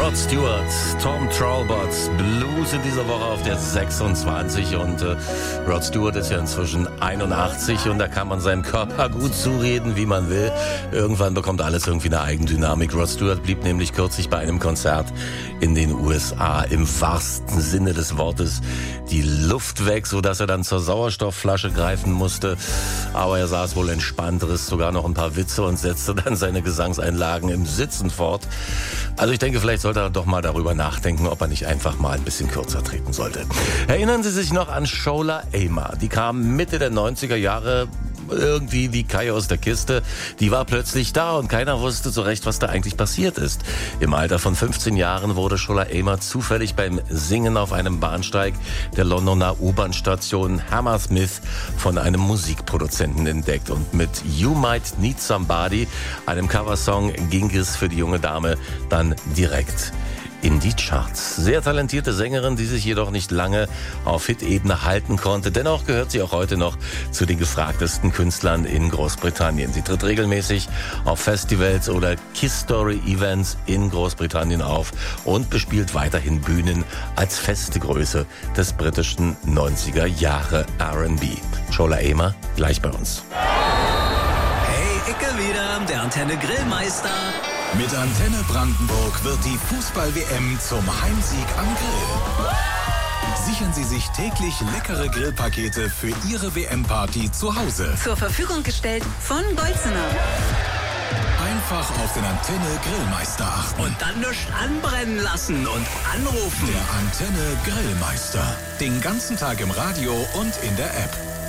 Rod Stewart, Tom Talbots Blues in dieser Woche auf der 26 und Rod Stewart ist ja inzwischen 81 und da kann man seinem Körper gut zureden, wie man will. Irgendwann bekommt alles irgendwie eine Eigendynamik. Rod Stewart blieb nämlich kürzlich bei einem Konzert in den USA im wahrsten Sinne des Wortes die Luft weg, sodass er dann zur Sauerstoffflasche greifen musste. Aber er saß wohl entspannt, riss sogar noch ein paar Witze und setzte dann seine Gesangseinlagen im Sitzen fort. Also ich denke, vielleicht sollte er doch mal darüber nachdenken, ob er nicht einfach mal ein bisschen kürzer treten sollte. Erinnern Sie sich noch an Shola Ama? Die kam Mitte der 90er Jahre irgendwie wie Kai aus der Kiste. Die war plötzlich da und keiner wusste so recht, was da eigentlich passiert ist. Im Alter von 15 Jahren wurde Shola Ama zufällig beim Singen auf einem Bahnsteig der Londoner U-Bahn-Station Hammersmith von einem Musikproduzenten entdeckt. Und mit You Might Need Somebody, einem Coversong, ging es für die junge Dame dann direkt in die Charts. Sehr talentierte Sängerin, die sich jedoch nicht lange auf Hit-Ebene halten konnte. Dennoch gehört sie auch heute noch zu den gefragtesten Künstlern in Großbritannien. Sie tritt regelmäßig auf Festivals oder Kiss-Story-Events in Großbritannien auf und bespielt weiterhin Bühnen als feste Größe des britischen 90er Jahre R&B. Shola Ama gleich bei uns. Hey, Icke wieder, der Antenne Grillmeister. Mit Antenne Brandenburg wird die Fußball-WM zum Heimsieg am Grill. Sichern Sie sich täglich leckere Grillpakete für Ihre WM-Party zu Hause. Zur Verfügung gestellt von Bolzener. Einfach auf den Antenne Grillmeister achten. Und dann nichts anbrennen lassen und anrufen. Der Antenne Grillmeister. Den ganzen Tag im Radio und in der App.